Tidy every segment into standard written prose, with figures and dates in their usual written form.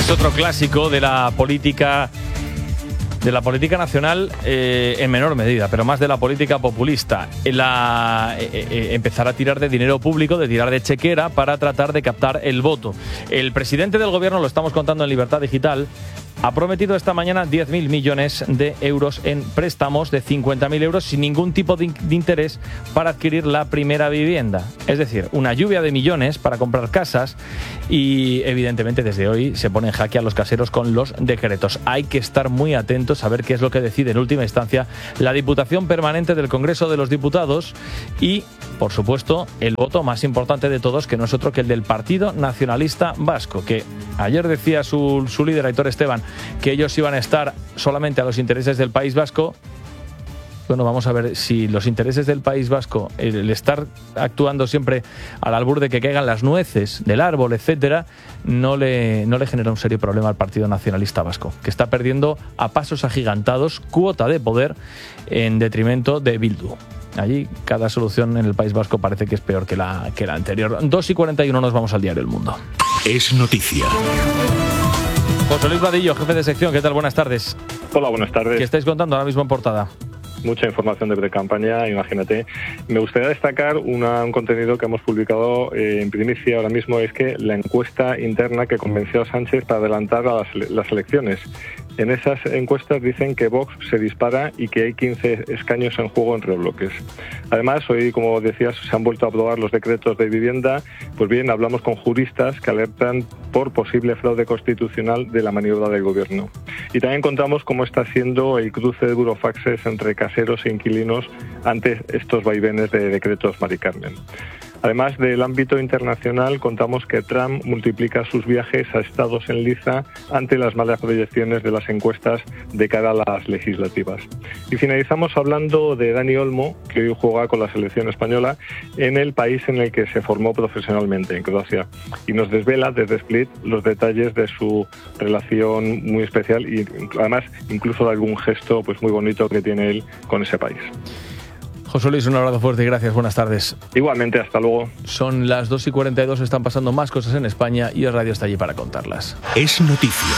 Es otro clásico de la política nacional, en menor medida, pero más de la política populista. Empezar a tirar de dinero público, de tirar de chequera para tratar de captar el voto. El presidente del gobierno, lo estamos contando en Libertad Digital, ha prometido esta mañana 10.000 millones de euros en préstamos de 50.000 euros sin ningún tipo de interés para adquirir la primera vivienda. Es decir, una lluvia de millones para comprar casas y, evidentemente, desde hoy se pone en jaque a los caseros con los decretos. Hay que estar muy atentos a ver qué es lo que decide en última instancia la Diputación Permanente del Congreso de los Diputados y, por supuesto, el voto más importante de todos, que no es otro que el del Partido Nacionalista Vasco, que ayer decía su líder, Aitor Esteban, que ellos iban a estar solamente a los intereses del País Vasco. Bueno, vamos a ver si los intereses del País Vasco, el estar actuando siempre al albur de que caigan las nueces del árbol, etcétera, no le genera un serio problema al Partido Nacionalista Vasco, que está perdiendo a pasos agigantados cuota de poder en detrimento de Bildu. Allí cada solución en el País Vasco parece que es peor que la anterior. 2:41 nos vamos al diario El Mundo. Es noticia. José Luis Vadillo, jefe de sección, ¿qué tal? Buenas tardes. Hola, buenas tardes. ¿Qué estáis contando ahora mismo en portada? Mucha información de pre-campaña, imagínate. Me gustaría destacar un contenido que hemos publicado en primicia ahora mismo, es que la encuesta interna que convenció a Sánchez para adelantar a las elecciones. En esas encuestas dicen que Vox se dispara y que hay 15 escaños en juego entre bloques. Además, hoy, como decías, se han vuelto a aprobar los decretos de vivienda. Pues bien, hablamos con juristas que alertan por posible fraude constitucional de la maniobra del gobierno. Y también contamos cómo está siendo el cruce de burofaxes entre caseros e inquilinos ante estos vaivenes de decretos Mari Carmen. Además del ámbito internacional, contamos que Trump multiplica sus viajes a estados en liza ante las malas proyecciones de las encuestas de cara a las legislativas. Y finalizamos hablando de Dani Olmo, que hoy juega con la selección española en el país en el que se formó profesionalmente, en Croacia. Y nos desvela desde Split los detalles de su relación muy especial y además incluso de algún gesto pues muy bonito que tiene él con ese país. José Luis, un abrazo fuerte y gracias, buenas tardes. Igualmente, hasta luego. Son las 2:42, están pasando más cosas en España y el radio está allí para contarlas. Es noticia.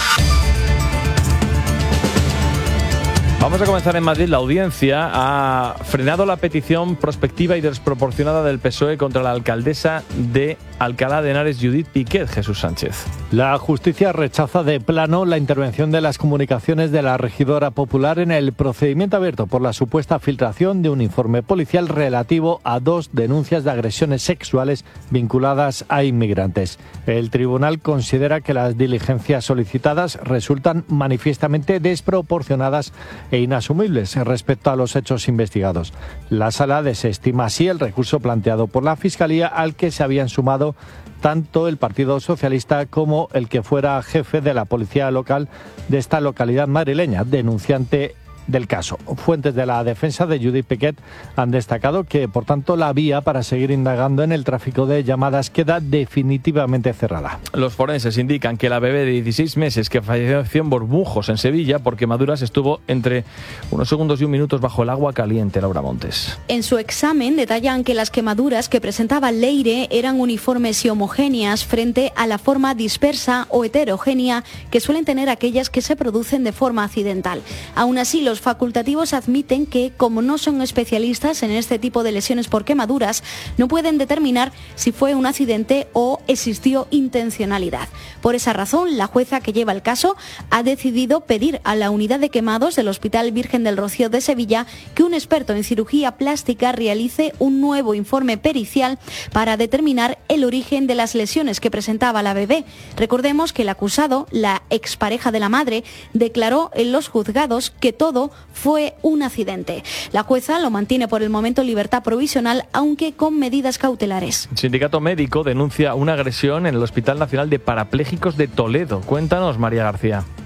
Vamos a comenzar en Madrid. La audiencia ha frenado la petición prospectiva y desproporcionada del PSOE contra la alcaldesa de Alcalá de Henares, Judith Piquet, Jesús Sánchez. La justicia rechaza de plano la intervención de las comunicaciones de la regidora popular en el procedimiento abierto por la supuesta filtración de un informe policial relativo a 2 denuncias de agresiones sexuales vinculadas a inmigrantes. El tribunal considera que las diligencias solicitadas resultan manifiestamente desproporcionadas e inasumibles respecto a los hechos investigados. La sala desestima así el recurso planteado por la Fiscalía, al que se habían sumado tanto el Partido Socialista como el que fuera jefe de la policía local de esta localidad madrileña, denunciante del caso. Fuentes de la defensa de Judith Piquet han destacado que, por tanto, la vía para seguir indagando en el tráfico de llamadas queda definitivamente cerrada. Los forenses indican que la bebé de 16 meses que falleció en Bormujos, en Sevilla, por quemaduras, estuvo entre unos segundos y un minuto bajo el agua caliente. Laura Montes. En su examen detallan que las quemaduras que presentaba Leire eran uniformes y homogéneas frente a la forma dispersa o heterogénea que suelen tener aquellas que se producen de forma accidental. Aún así, los facultativos admiten que, como no son especialistas en este tipo de lesiones por quemaduras, no pueden determinar si fue un accidente o existió intencionalidad. Por esa razón, la jueza que lleva el caso ha decidido pedir a la unidad de quemados del Hospital Virgen del Rocío de Sevilla que un experto en cirugía plástica realice un nuevo informe pericial para determinar el origen de las lesiones que presentaba la bebé. Recordemos que el acusado, la expareja de la madre, declaró en los juzgados que todo fue un accidente. La jueza lo mantiene por el momento en libertad provisional, aunque con medidas cautelares. El sindicato médico denuncia una agresión en el Hospital Nacional de Parapléjicos de Toledo. Cuéntanos, María García.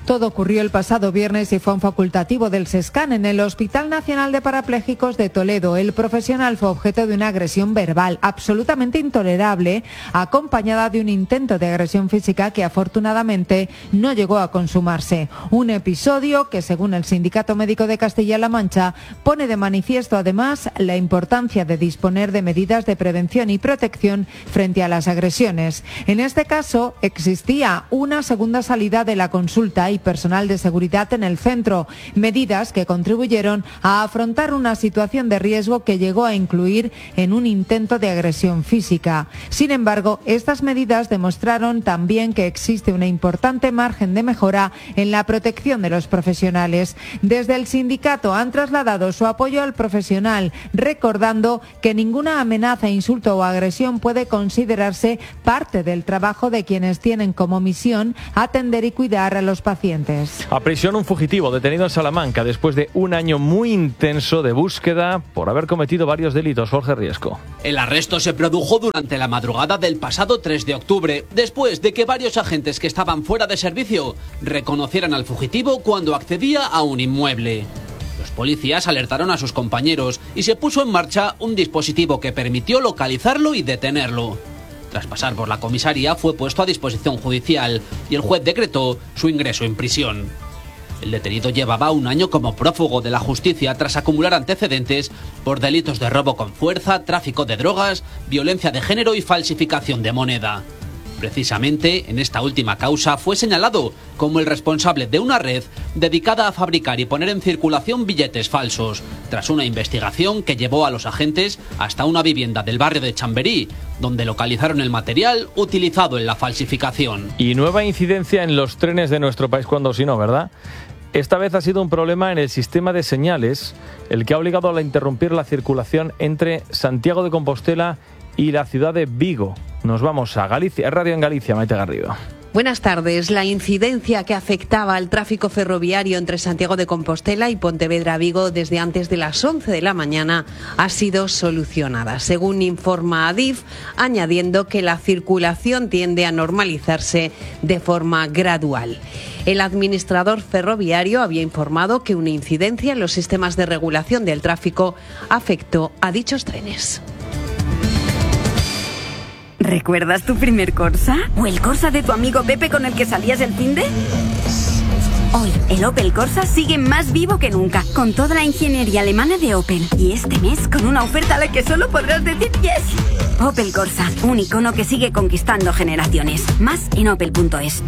Todo ocurrió el pasado viernes y fue un facultativo del SESCAN en el Hospital Nacional de Parapléjicos de Toledo. El profesional fue objeto de una agresión verbal absolutamente intolerable, acompañada de un intento de agresión física que afortunadamente no llegó a consumarse. Un episodio que, según el Sindicato Médico de Castilla-La Mancha, pone de manifiesto además la importancia de disponer de medidas de prevención y protección frente a las agresiones. En este caso, existía una segunda salida de la consulta y personal de seguridad en el centro, medidas que contribuyeron a afrontar una situación de riesgo que llegó a incluir en un intento de agresión física. Sin embargo, estas medidas demostraron también que existe una importante margen de mejora en la protección de los profesionales. Desde el sindicato han trasladado su apoyo al profesional, recordando que ninguna amenaza, insulto o agresión puede considerarse parte del trabajo de quienes tienen como misión atender y cuidar a los pacientes. A prisión un fugitivo detenido en Salamanca después de un año muy intenso de búsqueda por haber cometido varios delitos. Jorge Riesco. El arresto se produjo durante la madrugada del pasado 3 de octubre, después de que varios agentes que estaban fuera de servicio reconocieran al fugitivo cuando accedía a un inmueble. Los policías alertaron a sus compañeros y se puso en marcha un dispositivo que permitió localizarlo y detenerlo. Tras pasar por la comisaría, fue puesto a disposición judicial y el juez decretó su ingreso en prisión. El detenido llevaba un año como prófugo de la justicia tras acumular antecedentes por delitos de robo con fuerza, tráfico de drogas, violencia de género y falsificación de moneda. Precisamente en esta última causa fue señalado como el responsable de una red dedicada a fabricar y poner en circulación billetes falsos, tras una investigación que llevó a los agentes hasta una vivienda del barrio de Chamberí, donde localizaron el material utilizado en la falsificación. Y nueva incidencia en los trenes de nuestro país, cuando si no, ¿verdad? Esta vez ha sido un problema en el sistema de señales, el que ha obligado a interrumpir la circulación entre Santiago de Compostela y la ciudad de Vigo. Nos vamos a Galicia, Radio en Galicia, Maite Garrido. Buenas tardes. La incidencia que afectaba al tráfico ferroviario entre Santiago de Compostela y Pontevedra-Vigo desde antes de las 11 de la mañana ha sido solucionada, según informa Adif, añadiendo que la circulación tiende a normalizarse de forma gradual. El administrador ferroviario había informado que una incidencia en los sistemas de regulación del tráfico afectó a dichos trenes. ¿Recuerdas tu primer Corsa? ¿O el Corsa de tu amigo Pepe con el que salías el finde? Hoy, el Opel Corsa sigue más vivo que nunca, con toda la ingeniería alemana de Opel. Y este mes, con una oferta a la que solo podrás decir yes. Opel Corsa, un icono que sigue conquistando generaciones. Más en opel.es.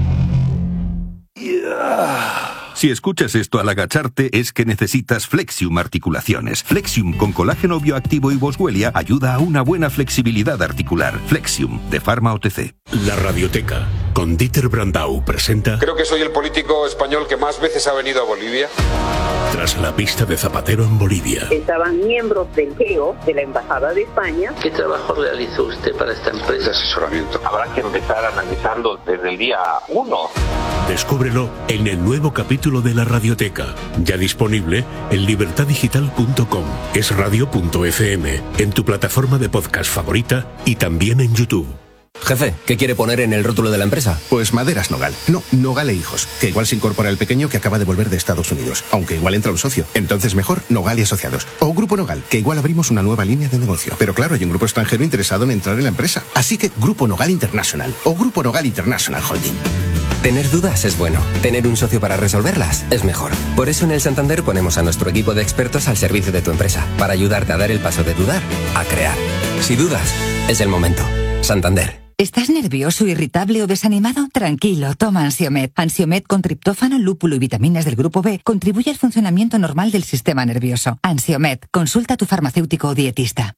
Si escuchas esto al agacharte es que necesitas Flexium Articulaciones. Flexium con colágeno bioactivo y boswellia ayuda a una buena flexibilidad articular. Flexium, de Pharma OTC. La Radioteca, con Dieter Brandau, presenta... Creo que soy el político español que más veces ha venido a Bolivia. Tras la pista de Zapatero en Bolivia. Estaban miembros del GEO, de la Embajada de España. ¿Qué trabajo realizó usted para esta empresa? De asesoramiento. Habrá que empezar a analizarlo desde el día 1. Descúbrelo en el nuevo capítulo de La Radioteca, ya disponible en libertadigital.com, esradio.fm, en tu plataforma de podcast favorita y también en YouTube. Jefe, ¿qué quiere poner en el rótulo de la empresa? Pues Maderas Nogal. No, Nogal e Hijos, que igual se incorpora el pequeño que acaba de volver de Estados Unidos, aunque igual entra un socio. Entonces mejor Nogal y Asociados. O Grupo Nogal, que igual abrimos una nueva línea de negocio. Pero claro, hay un grupo extranjero interesado en entrar en la empresa. Así que Grupo Nogal International o Grupo Nogal International Holding. Tener dudas es bueno. Tener un socio para resolverlas es mejor. Por eso en el Santander ponemos a nuestro equipo de expertos al servicio de tu empresa, para ayudarte a dar el paso de dudar a crear. Si dudas, es el momento. Santander. ¿Estás nervioso, irritable o desanimado? Tranquilo, toma Ansiomed. Ansiomed con triptófano, lúpulo y vitaminas del grupo B contribuye al funcionamiento normal del sistema nervioso. Ansiomed, consulta a tu farmacéutico o dietista.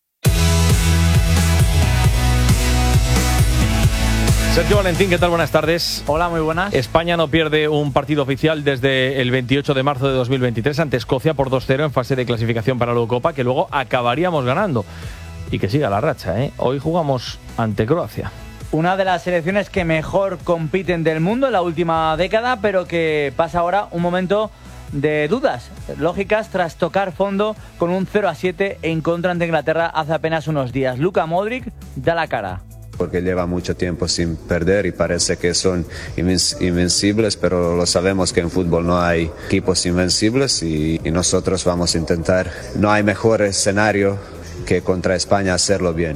Sergio Valentín, ¿qué tal? Buenas tardes. Hola, muy buenas. España no pierde un partido oficial desde el 28 de marzo de 2023 ante Escocia por 2-0 en fase de clasificación para la Eurocopa, que luego acabaríamos ganando. Y que siga la racha, ¿eh? Hoy jugamos ante Croacia. Una de las selecciones que mejor compiten del mundo en la última década, pero que pasa ahora un momento de dudas lógicas tras tocar fondo con un 0-7 en contra ante Inglaterra hace apenas unos días. Luka Modric da la cara. porque lleva mucho tiempo sin perder y parece que son invencibles, pero lo sabemos que en fútbol no hay equipos invencibles y nosotros vamos a intentar. No hay mejor escenario que contra España hacerlo bien.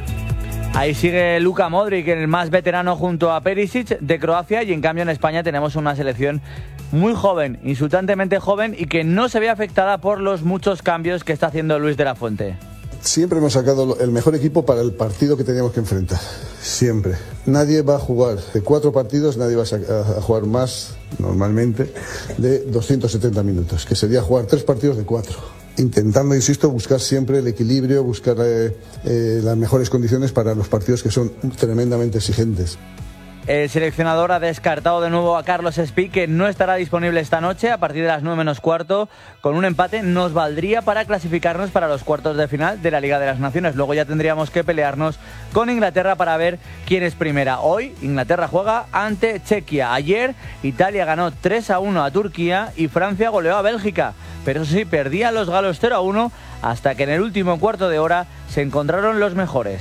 Ahí sigue Luka Modric, el más veterano junto a Perisic de Croacia, y en cambio en España tenemos una selección muy joven, insultantemente joven, y que no se ve afectada por los muchos cambios que está haciendo Luis de la Fuente. Siempre hemos sacado el mejor equipo para el partido que teníamos que enfrentar. Siempre. Nadie va a jugar de 4 partidos, nadie va a jugar más, normalmente, de 270 minutos, que sería jugar 3 partidos de 4. Intentando, insisto, buscar siempre el equilibrio, buscar las mejores condiciones para los partidos que son tremendamente exigentes. El seleccionador ha descartado de nuevo a Carlos Espí, que no estará disponible esta noche a partir de las 9 menos cuarto. Con un empate nos valdría para clasificarnos para los cuartos de final de la Liga de las Naciones. Luego ya tendríamos que pelearnos con Inglaterra para ver quién es primera. Hoy Inglaterra juega ante Chequia. Ayer Italia ganó 3-1 a Turquía y Francia goleó a Bélgica. Pero eso sí, perdían los galos 0-1 hasta que en el último cuarto de hora se encontraron los mejores.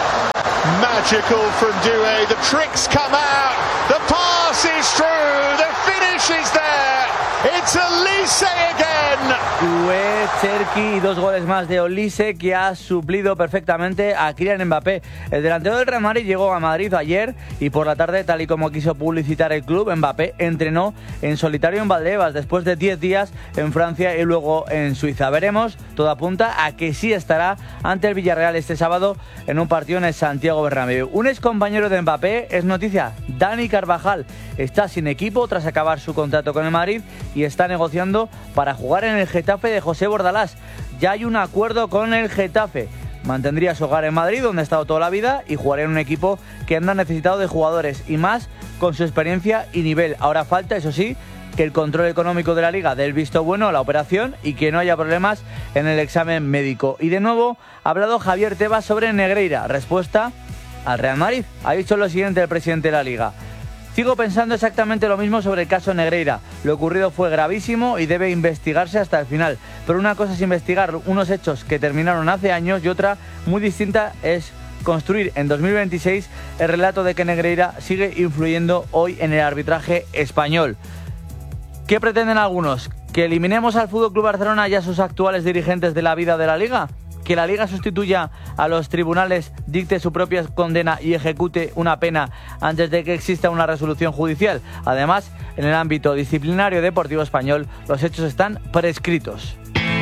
Magical from Doué, the tricks come out, the pass is through, the finish is there, it's Olise again. Doué, Cherki y 2 goles más de Olise, que ha suplido perfectamente a Kylian Mbappé. El delantero del Real Madrid llegó a Madrid ayer y por la tarde, tal y como quiso publicitar el club, Mbappé entrenó en solitario en Valdebebas después de 10 días en Francia y luego en Suiza. Veremos, todo apunta a que sí estará ante el Villarreal este sábado en un partido en el Santiago Bernabéu. Un excompañero de Mbappé es noticia. Dani Carvajal está sin equipo tras acabar su contrato con el Madrid y está negociando para jugar en el Getafe de José Bordalás. Ya hay un acuerdo con el Getafe. Mantendría su hogar en Madrid, donde ha estado toda la vida, y jugaría en un equipo que anda necesitado de jugadores y más con su experiencia y nivel. Ahora falta, eso sí, que el control económico de la Liga dé el visto bueno a la operación y que no haya problemas en el examen médico. Y de nuevo ha hablado Javier Tebas sobre Negreira. Respuesta al Real Madrid. Ha dicho lo siguiente el presidente de la Liga: sigo pensando exactamente lo mismo sobre el caso Negreira. Lo ocurrido fue gravísimo y debe investigarse hasta el final. Pero una cosa es investigar unos hechos que terminaron hace años y otra muy distinta es construir en 2026 el relato de que Negreira sigue influyendo hoy en el arbitraje español. ¿Qué pretenden algunos? ¿Que eliminemos al FC Barcelona y a sus actuales dirigentes de la vida de la Liga? ¿Que la Liga sustituya a los tribunales, dicte su propia condena y ejecute una pena antes de que exista una resolución judicial? Además, en el ámbito disciplinario deportivo español, los hechos están prescritos.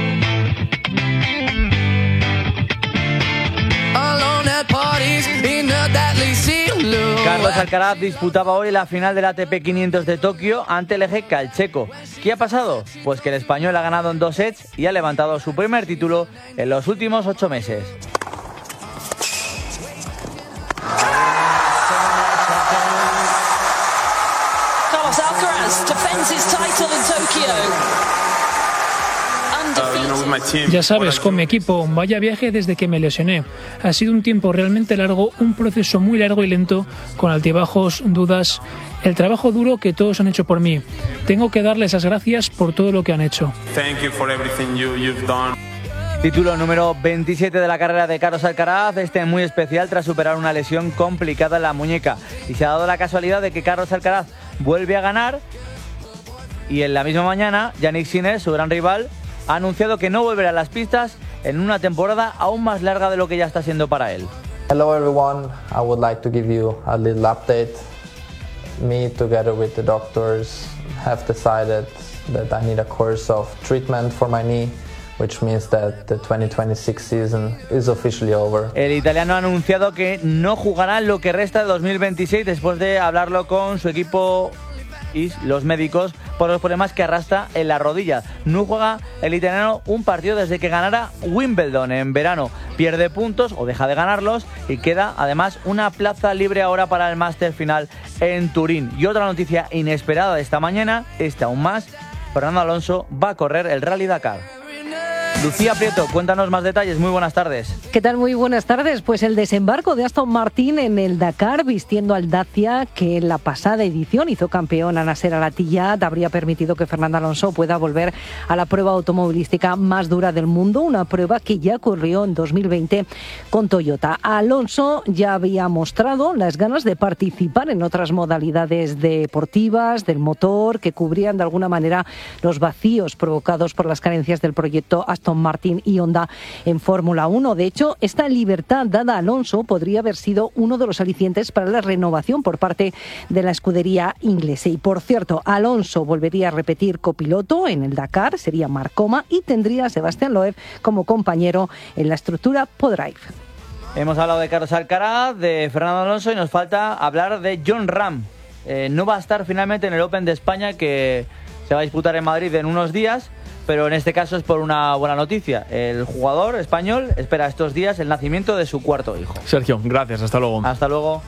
Carlos Alcaraz disputaba hoy la final del ATP 500 de Tokio ante el ejeca, el checo. ¿Qué ha pasado? Pues que el español ha ganado en 2 sets y ha levantado su primer título en los últimos 8 meses. Carlos Alcaraz defends his title in Tokyo. Ya sabes, con mi equipo, vaya viaje desde que me lesioné. Ha sido un tiempo realmente largo, un proceso muy largo y lento, con altibajos, dudas, el trabajo duro que todos han hecho por mí. Tengo que darles las gracias por todo lo que han hecho. Título número 27 de la carrera de Carlos Alcaraz, este muy especial tras superar una lesión complicada en la muñeca. Y se ha dado la casualidad de que Carlos Alcaraz vuelve a ganar y en la misma mañana, Jannik Sinner, su gran rival, ha anunciado que no volverá a las pistas en una temporada aún más larga de lo que ya está siendo para él. Hello everyone, I would like to give you a little update. Me together with the doctors have decided that I need a course of treatment for my knee, which means that the 2026 season is officially over. El italiano ha anunciado que no jugará lo que resta de 2026 después de hablarlo con su equipo y los médicos por los problemas que arrastra en la rodilla. No juega el italiano un partido desde que ganara Wimbledon en verano. Pierde puntos o deja de ganarlos y queda además una plaza libre ahora para el Máster final en Turín. Y otra noticia inesperada de esta mañana, aún más, Fernando Alonso va a correr el Rally Dakar. Lucía Prieto, cuéntanos más detalles. Muy buenas tardes. ¿Qué tal? Muy buenas tardes. Pues el desembarco de Aston Martin en el Dakar, vistiendo al Dacia, que en la pasada edición hizo campeón a Nasser Al-Attiyah, habría permitido que Fernando Alonso pueda volver a la prueba automovilística más dura del mundo, una prueba que ya ocurrió en 2020 con Toyota. Alonso ya había mostrado las ganas de participar en otras modalidades deportivas, del motor, que cubrían de alguna manera los vacíos provocados por las carencias del proyecto Aston Martin y Honda en Fórmula 1. De hecho, esta libertad dada a Alonso podría haber sido uno de los alicientes para la renovación por parte de la escudería inglesa. Y por cierto, Alonso volvería a repetir copiloto en el Dakar, sería Marc Coma, y tendría a Sebastián Loeb como compañero en la estructura ProDrive. Hemos hablado de Carlos Alcaraz, de Fernando Alonso y nos falta hablar de Jon Rahm. No va a estar finalmente en el Open de España, que se va a disputar en Madrid en unos días, pero en este caso es por una buena noticia. El jugador español espera estos días el nacimiento de su cuarto hijo. Sergio, gracias. Hasta luego. Hasta luego.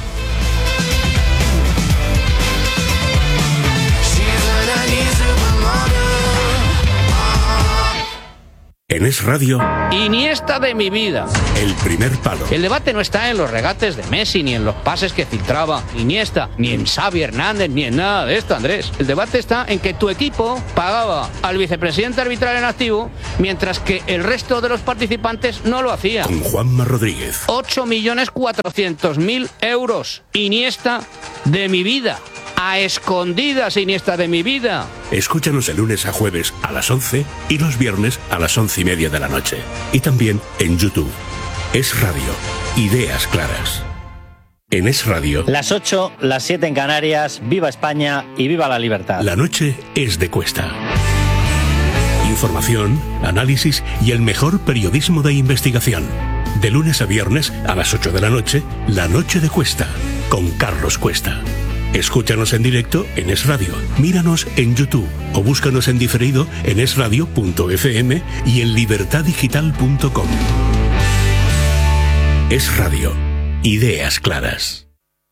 En Es Radio, Iniesta de mi vida. El primer palo. El debate no está en los regates de Messi, ni en los pases que filtraba Iniesta, ni en Xavi Hernández, ni en nada de esto, Andrés. El debate está en que tu equipo pagaba al vicepresidente arbitral en activo, mientras que el resto de los participantes no lo hacía. Con Juanma Rodríguez. 8.400.000 euros. Iniesta de mi vida. A escondidas, Iniesta de mi vida. Escúchanos de lunes a jueves a las 11 y los viernes a las 11:30 de la noche. Y también en YouTube. Es Radio. Ideas claras. En Es Radio. Las 8, las 7 en Canarias. Viva España y viva la libertad. La noche es de Cuesta. Información, análisis y el mejor periodismo de investigación. De lunes a viernes a las 8 de la noche, La Noche de Cuesta, con Carlos Cuesta. Escúchanos en directo en Es Radio, míranos en YouTube o búscanos en diferido en esradio.fm y en libertadigital.com. Es Radio. Ideas claras.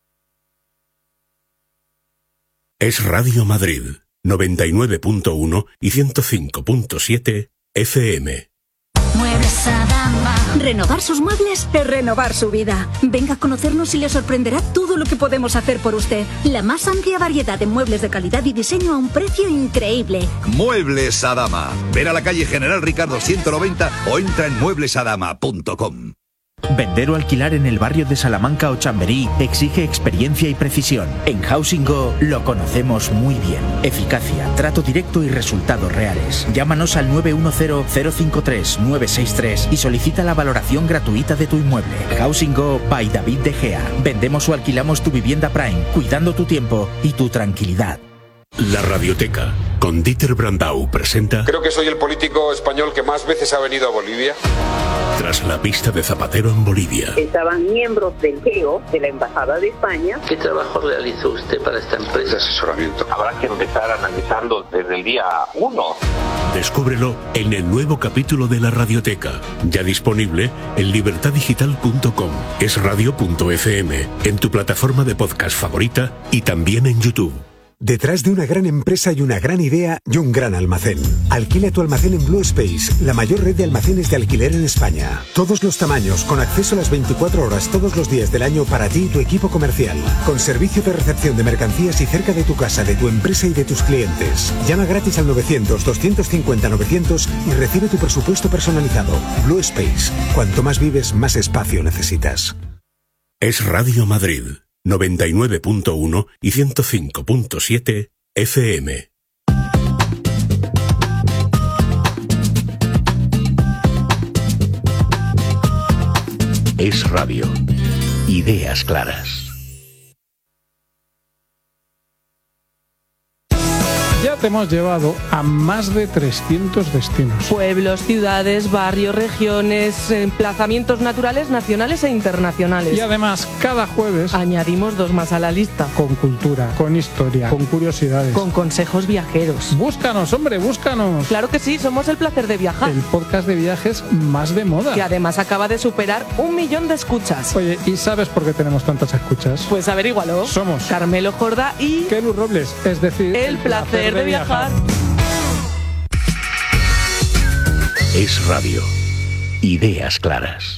Es Radio Madrid, 99.1 y 105.7 FM. Muebles Adama. Renovar sus muebles es renovar su vida. Venga a conocernos y le sorprenderá todo lo que podemos hacer por usted. La más amplia variedad de muebles de calidad y diseño a un precio increíble. Muebles Adama. Ven a la calle General Ricardo 190 o entra en mueblesadama.com. Vender o alquilar en el barrio de Salamanca o Chamberí exige experiencia y precisión. En Housing Go lo conocemos muy bien. Eficacia, trato directo y resultados reales. Llámanos al 910-053-963 y solicita la valoración gratuita de tu inmueble. Housing Go by David De Gea. Vendemos o alquilamos tu vivienda Prime, cuidando tu tiempo y tu tranquilidad. La Radioteca, con Dieter Brandau, presenta... Creo que soy el político español que más veces ha venido a Bolivia. Tras la pista de Zapatero en Bolivia. Estaban miembros del GEO, de la Embajada de España. ¿Qué trabajo realizó usted para esta empresa? Asesoramiento. Habrá que empezar analizando desde el día 1. Descúbrelo en el nuevo capítulo de La Radioteca, ya disponible en libertadigital.com, esradio.fm, en tu plataforma de podcast favorita y también en YouTube. Detrás de una gran empresa y una gran idea y un gran almacén. Alquila tu almacén en Blue Space, la mayor red de almacenes de alquiler en España. Todos los tamaños, con acceso a las 24 horas todos los días del año para ti y tu equipo comercial. Con servicio de recepción de mercancías y cerca de tu casa, de tu empresa y de tus clientes. Llama gratis al 900-250-900 y recibe tu presupuesto personalizado. Blue Space. Cuanto más vives, más espacio necesitas. Es Radio Madrid. 99.1 y 105.7 FM. Es Radio. Ideas claras. Ya te hemos llevado a más de 300 destinos. Pueblos, ciudades, barrios, regiones, emplazamientos naturales, nacionales e internacionales. Y además, cada jueves añadimos 2 más a la lista. Con cultura, con historia, con curiosidades, con consejos viajeros. Búscanos, hombre, búscanos. Claro que sí, somos El Placer de Viajar. El podcast de viajes más de moda. Que además acaba de superar 1 millón de escuchas. Oye, ¿y sabes por qué tenemos tantas escuchas? Pues averígualo. Somos Carmelo Jorda y Kelu Robles, es decir, El Placer de Viajar. Es Radio. Ideas claras.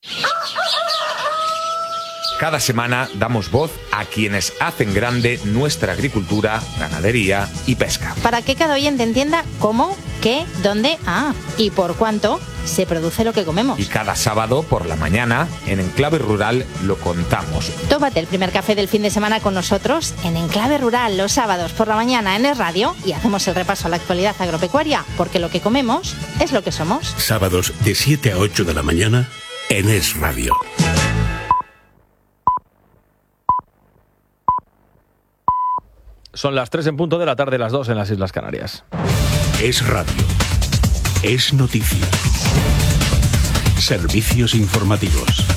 Cada semana damos voz a quienes hacen grande nuestra agricultura, ganadería y pesca. Para que cada oyente entienda cómo, qué, dónde, y por cuánto se produce lo que comemos. Y cada sábado por la mañana, en Enclave Rural, lo contamos. Tómate el primer café del fin de semana con nosotros en Enclave Rural los sábados por la mañana en Es Radio y hacemos el repaso a la actualidad agropecuaria, porque lo que comemos es lo que somos. Sábados de 7 a 8 de la mañana en Es Radio. Son las 3 en punto de la tarde, las 2 en las Islas Canarias. Es Radio. Es noticia. Servicios informativos.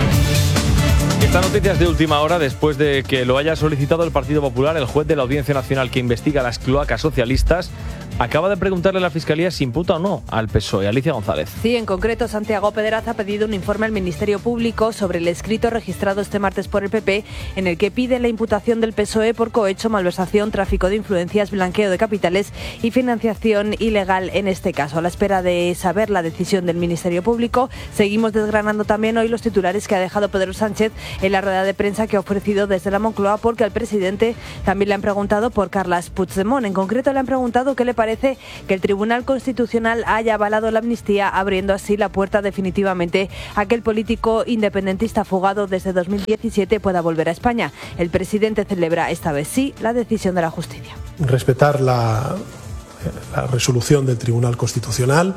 Esta noticia es de última hora después de que lo haya solicitado el Partido Popular. El juez de la Audiencia Nacional que investiga las cloacas socialistas acaba de preguntarle a la Fiscalía si imputa o no al PSOE. Alicia González. Sí, en concreto, Santiago Pedraz ha pedido un informe al Ministerio Público sobre el escrito registrado este martes por el PP en el que pide la imputación del PSOE por cohecho, malversación, tráfico de influencias, blanqueo de capitales y financiación ilegal en este caso. A la espera de saber la decisión del Ministerio Público, seguimos desgranando también hoy los titulares que ha dejado Pedro Sánchez en la rueda de prensa que ha ofrecido desde la Moncloa, porque al presidente también le han preguntado por Carles Puigdemont. En concreto, le han preguntado qué le parece que el Tribunal Constitucional haya avalado la amnistía, abriendo así la puerta definitivamente a que el político independentista fugado desde 2017 pueda volver a España. El presidente celebra esta vez sí la decisión de la justicia. Respetar la resolución del Tribunal Constitucional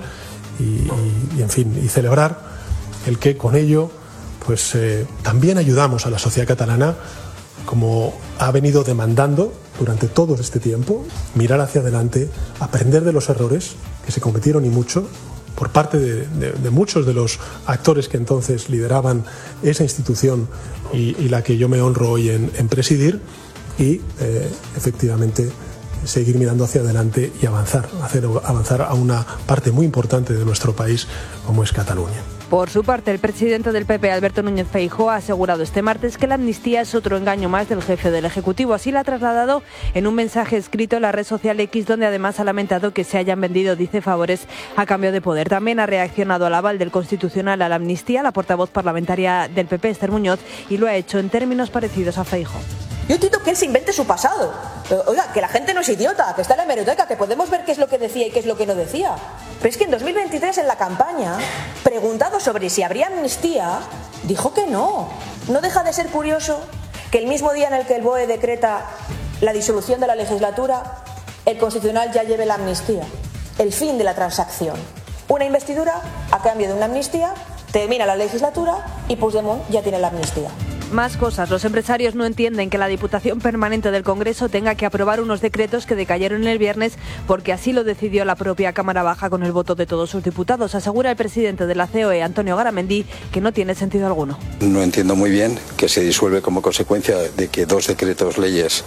y en fin, y celebrar el que con ello pues también ayudamos a la sociedad catalana, como ha venido demandando durante todo este tiempo, mirar hacia adelante, aprender de los errores que se cometieron y mucho por parte de muchos de los actores que entonces lideraban esa institución y la que yo me honro hoy en presidir, y efectivamente seguir mirando hacia adelante y hacer avanzar a una parte muy importante de nuestro país como es Cataluña. Por su parte, el presidente del PP, Alberto Núñez Feijóo, ha asegurado este martes que la amnistía es otro engaño más del jefe del Ejecutivo. Así lo ha trasladado en un mensaje escrito en la red social X, donde además ha lamentado que se hayan vendido, dice, favores a cambio de poder. También ha reaccionado al aval del Constitucional a la amnistía la portavoz parlamentaria del PP, Esther Muñoz, y lo ha hecho en términos parecidos a Feijóo. Yo entiendo que él se invente su pasado. Oiga, que la gente no es idiota, que está en la hemeroteca, que podemos ver qué es lo que decía y qué es lo que no decía. Pero es que en 2023, en la campaña, preguntado sobre si habría amnistía, dijo que no. No deja de ser curioso que el mismo día en el que el BOE decreta la disolución de la legislatura, el Constitucional ya lleve la amnistía. El fin de la transacción. Una investidura a cambio de una amnistía, termina la legislatura y Puigdemont ya tiene la amnistía. Más cosas. Los empresarios no entienden que la Diputación Permanente del Congreso tenga que aprobar unos decretos que decayeron el viernes porque así lo decidió la propia Cámara Baja con el voto de todos sus diputados. Asegura el presidente de la COE, Antonio Garamendi, que no tiene sentido alguno. No entiendo muy bien que se disuelve como consecuencia de que dos decretos leyes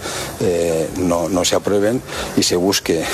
no se aprueben y se busque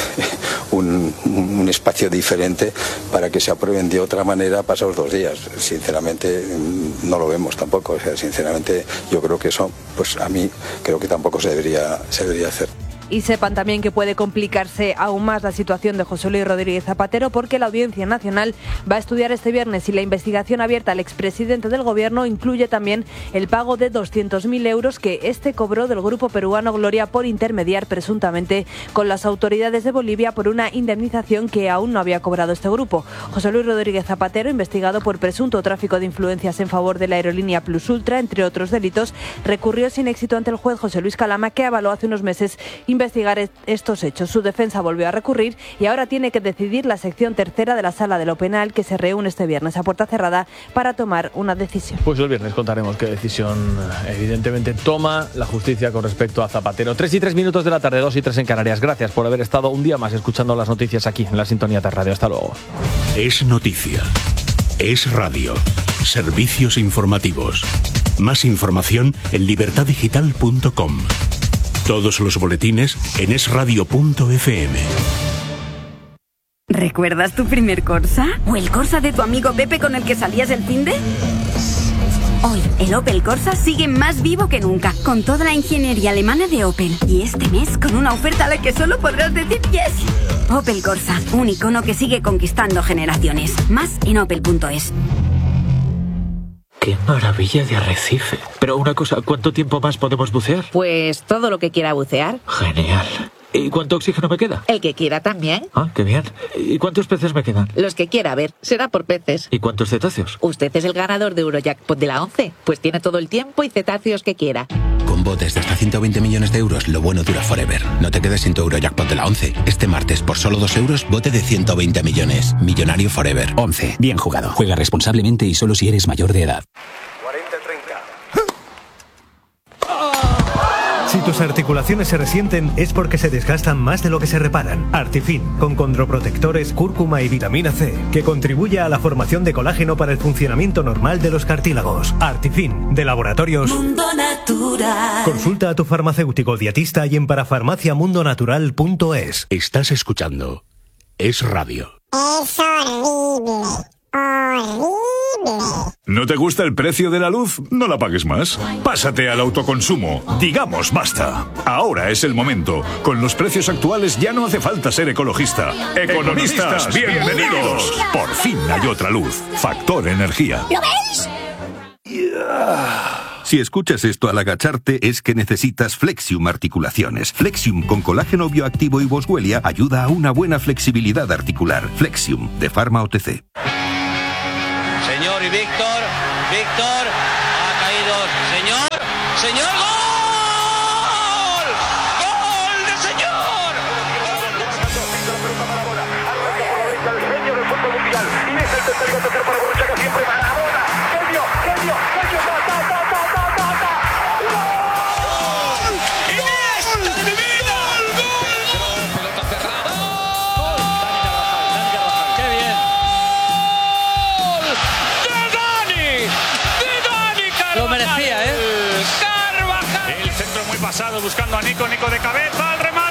un espacio diferente para que se aprueben de otra manera pasados 2 días. Sinceramente no lo vemos tampoco. O sea, sinceramente yo creo que eso, pues a mí creo que tampoco se debería hacer. Y sepan también que puede complicarse aún más la situación de José Luis Rodríguez Zapatero, porque la Audiencia Nacional va a estudiar este viernes si la investigación abierta al expresidente del Gobierno incluye también el pago de 200.000 euros que este cobró del grupo peruano Gloria por intermediar presuntamente con las autoridades de Bolivia por una indemnización que aún no había cobrado este grupo. José Luis Rodríguez Zapatero, investigado por presunto tráfico de influencias en favor de la aerolínea Plus Ultra, entre otros delitos, recurrió sin éxito ante el juez José Luis Calama, que avaló hace unos meses investigar estos hechos. Su defensa volvió a recurrir y ahora tiene que decidir la sección tercera de la Sala de lo Penal, que se reúne este viernes a puerta cerrada para tomar una decisión. Pues el viernes contaremos qué decisión evidentemente toma la justicia con respecto a Zapatero. 3:03 de la tarde, 2:03 en Canarias. Gracias por haber estado un día más escuchando las noticias aquí en la sintonía de radio. Hasta luego. Es noticia. Es radio. Servicios informativos. Más información en libertadigital.com. Todos los boletines en esradio.fm. ¿Recuerdas tu primer Corsa? ¿O el Corsa de tu amigo Pepe con el que salías el finde? Hoy, el Opel Corsa sigue más vivo que nunca, con toda la ingeniería alemana de Opel. Y este mes, con una oferta a la que solo podrás decir yes. Opel Corsa, un icono que sigue conquistando generaciones. Más en opel.es. ¡Qué maravilla de arrecife! Pero una cosa, ¿cuánto tiempo más podemos bucear? Pues todo lo que quiera bucear. Genial. ¿Y cuánto oxígeno me queda? El que quiera también. Ah, qué bien. ¿Y cuántos peces me quedan? Los que quiera, ver. Será por peces. ¿Y cuántos cetáceos? Usted es el ganador de Eurojackpot de la 11. Pues tiene todo el tiempo y cetáceos que quiera. Con botes de hasta 120 millones de euros, lo bueno dura forever. No te quedes sin tu Eurojackpot de la 11. Este martes, por solo 2 euros, bote de 120 millones. Millonario forever. 11. Bien jugado. Juega responsablemente y solo si eres mayor de edad. Si tus articulaciones se resienten es porque se desgastan más de lo que se reparan. Artifin, con condroprotectores, cúrcuma y vitamina C, que contribuye a la formación de colágeno para el funcionamiento normal de los cartílagos. Artifin, de Laboratorios Mundo Natural. Consulta a tu farmacéutico dietista y en parafarmaciamundonatural.es. Estás escuchando Es Radio. Es horrible. Horrible. ¿No te gusta el precio de la luz? No la pagues más. Pásate al autoconsumo. Digamos basta. Ahora es el momento. Con los precios actuales ya no hace falta ser ecologista. Economistas, bienvenidos. Por fin hay otra luz. Factor Energía. ¿Lo veis? Si escuchas esto al agacharte es que necesitas Flexium Articulaciones. Flexium con colágeno bioactivo y boswellia ayuda a una buena flexibilidad articular. Flexium, de Pharma OTC. Señor y Víctor, ha caído, señor, ¡gol! ¡Gol de señor! El genio del fútbol mundial, y es el tercer para Borruchaga, siempre Maradona, genio, Buscando a Nico de cabeza, al remate.